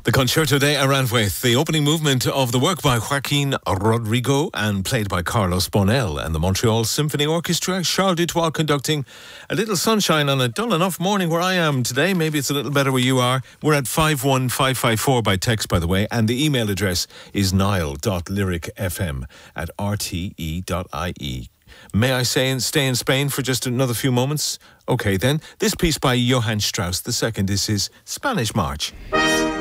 The Concerto de Aranjuez, the opening movement of the work by Joaquin Rodrigo and played by Carlos Bonell, and the Montreal Symphony Orchestra, Charles Dutoit conducting. A little sunshine on a dull enough morning where I am today. Maybe it's a little better where you are. We're at 51554 by text, by the way, and the email address is niall.lyricfm@rte.ie. May I stay in Spain for just another few moments? Okay then, this piece by Johann Strauss II is his Spanish March.